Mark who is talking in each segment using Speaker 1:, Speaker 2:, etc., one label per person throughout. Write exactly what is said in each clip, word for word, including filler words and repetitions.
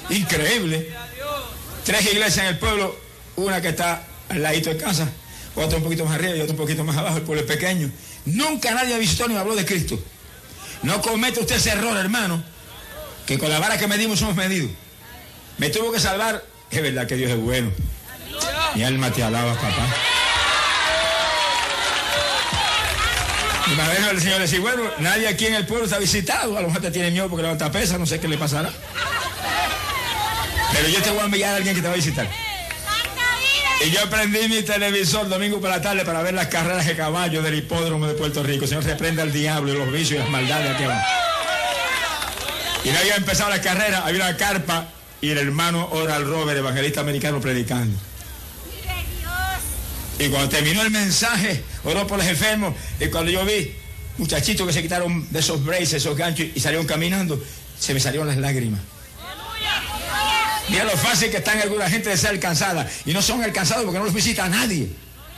Speaker 1: Increíble. Tres iglesias en el pueblo, una que está al ladito de casa, otra un poquito más arriba y otra un poquito más abajo. El pueblo es pequeño. Nunca nadie visitó ni habló de Cristo. No cometa usted ese error, hermano, que con la vara que medimos somos medidos. Me tuvo que salvar. Es verdad que Dios es bueno. Mi alma te alaba, papá. Y más bien el Señor decía, bueno, nadie aquí en el pueblo está visitado. A lo mejor te tiene miedo porque levanta pesa, no sé qué le pasará. Pero yo te voy a enviar a alguien que te va a visitar. Y yo prendí mi televisor domingo por la tarde para ver las carreras de caballos del hipódromo de Puerto Rico. El Señor reprenda al diablo y los vicios y las maldades que van. Y no había empezado la carrera, había una carpa y el hermano Oral Robert, evangelista americano, predicando. Y cuando terminó el mensaje, oró por los enfermos. Y cuando yo vi muchachitos que se quitaron de esos braces, esos ganchos y salieron caminando, se me salieron las lágrimas. Mira lo fácil que están alguna gente de ser alcanzada. Y no son alcanzados porque no los visita a nadie.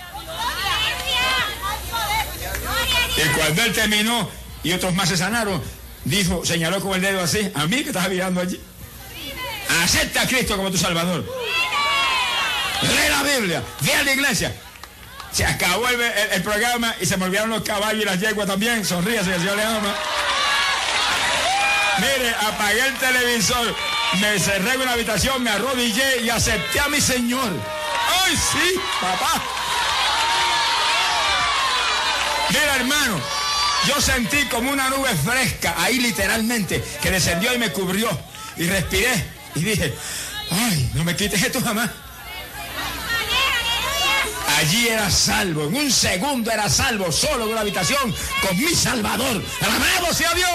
Speaker 1: Y cuando él terminó y otros más se sanaron, dijo, señaló con el dedo así, a mí que estás mirando allí. Acepta a Cristo como tu Salvador. Lee la Biblia, ve a la iglesia. Se acabó el, el, el programa y se me olvidaron los caballos y las yeguas también. Sonríe, si el Señor le ama. Mire, apagué el televisor, me cerré en una habitación, me arrodillé y acepté a mi Señor. ¡Ay, sí, papá! Mira, hermano, yo sentí como una nube fresca, ahí literalmente, que descendió y me cubrió. Y respiré y dije, ¡ay, no me quites esto jamás! Allí era salvo, en un segundo era salvo, solo en una habitación con mi Salvador. ¡Alabado sea Dios!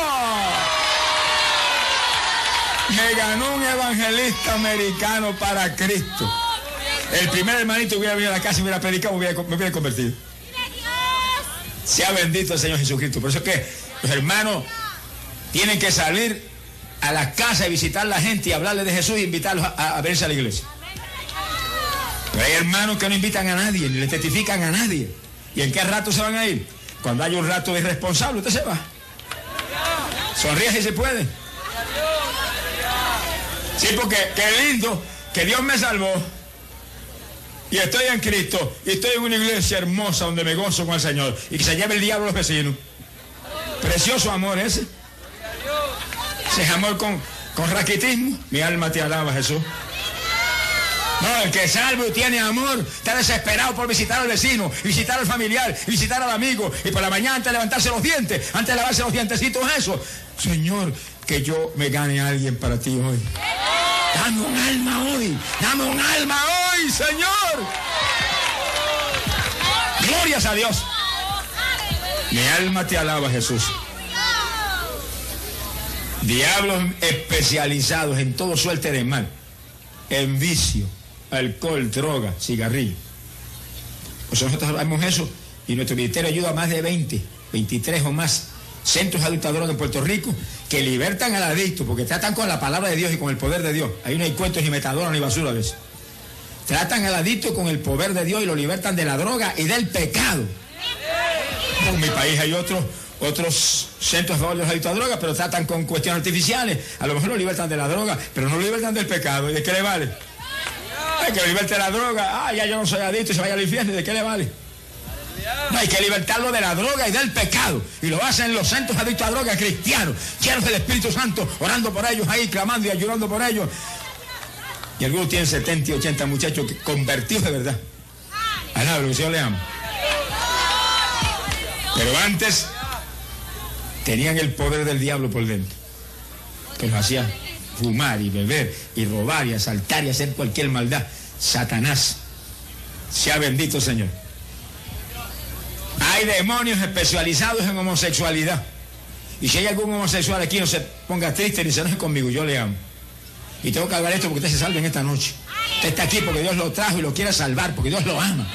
Speaker 1: Me ganó un evangelista americano para Cristo. El primer hermanito hubiera venido a la casa y hubiera predicado, me hubiera, me hubiera convertido. Sea bendito el Señor Jesucristo. Por eso es que los hermanos tienen que salir a la casa y visitar a la gente y hablarles de Jesús y invitarlos a, a verse a la iglesia. Pero hay hermanos que no invitan a nadie, ni le testifican a nadie. ¿Y en qué rato se van a ir? Cuando hay un rato irresponsable, usted se va. Sonríe si se puede. Sí, porque qué lindo que Dios me salvó y estoy en Cristo y estoy en una iglesia hermosa donde me gozo con el Señor y que se lleve el diablo a los vecinos. Precioso amor ese. Ese amor con, con raquitismo. Mi alma te alaba, Jesús. No, el que es salvo y tiene amor está desesperado por visitar al vecino, visitar al familiar, visitar al amigo. Y por la mañana antes de levantarse los dientes, antes de lavarse los dientecitos, eso. Señor, que yo me gane a alguien para ti hoy. Dame un alma hoy, dame un alma hoy, Señor. Glorias a Dios. Mi alma te alaba, Jesús. Diablos especializados en todo suerte de mal, en vicio, alcohol, droga, cigarrillo. Pues nosotros sabemos eso y nuestro ministerio ayuda a más de veinte, veintitrés o más centros adultadores en Puerto Rico que libertan al adicto porque tratan con la palabra de Dios y con el poder de Dios. Ahí no hay cuentos ni metadona ni basura a veces. Tratan al adicto con el poder de Dios y lo libertan de la droga y del pecado. En mi país hay otros otros centros de adictos a droga, pero tratan con cuestiones artificiales. A lo mejor lo libertan de la droga, pero no lo libertan del pecado. ¿Y de qué le vale? Hay que liberte la droga. Ah, ya yo no soy adicto y se vaya al infierno. ¿De qué le vale? No, hay que libertarlo de la droga y del pecado. Y lo hacen los centros adictos a droga cristianos, llenos del Espíritu Santo, orando por ellos ahí, clamando y ayudando por ellos. Y algunos tienen setenta y ochenta muchachos convertidos de verdad. Alá, lo que el Señor le ama. Pero antes tenían el poder del diablo por dentro, que los hacía fumar y beber y robar y asaltar y hacer cualquier maldad. Satanás, sea bendito Señor. Hay demonios especializados en homosexualidad. Y si hay algún homosexual aquí, no se ponga triste ni se enoje conmigo, yo le amo. Y tengo que hablar esto porque usted se salve en esta noche. Usted está aquí porque Dios lo trajo y lo quiere salvar, porque Dios lo ama.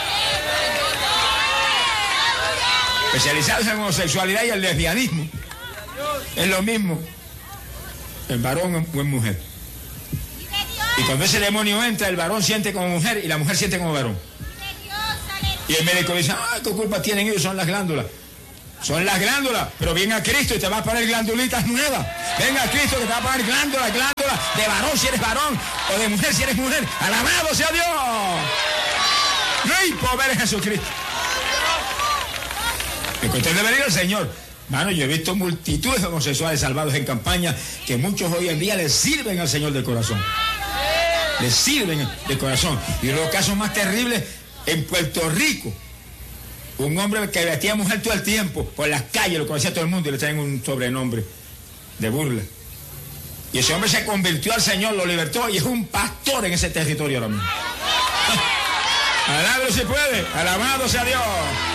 Speaker 1: Especializados en homosexualidad y el lesbianismo. Es lo mismo en varón o en mujer. Y cuando ese demonio entra, el varón siente como mujer y la mujer siente como varón. Y el médico dice, ah, ¿qué culpa tienen ellos? Son las glándulas. Son las glándulas, pero ven a Cristo y te va a poner glandulitas nuevas. Ven a Cristo que te va a poner glándulas, glándulas, de varón si eres varón, o de mujer si eres mujer. ¡Alabado sea Dios! ¡Rey poder es Jesucristo! Es cuestión de venir al Señor. Mano, yo he visto multitudes de homosexuales salvados en campaña que muchos hoy en día les sirven al Señor de corazón. Les sirven de corazón. Y los casos más terribles en Puerto Rico. Un hombre que vestía a mujer todo el tiempo por las calles, lo conocía todo el mundo y le traen un sobrenombre de burla. Y ese hombre se convirtió al Señor, lo libertó y es un pastor en ese territorio ahora mismo. Alabado se puede, alabado sea Dios.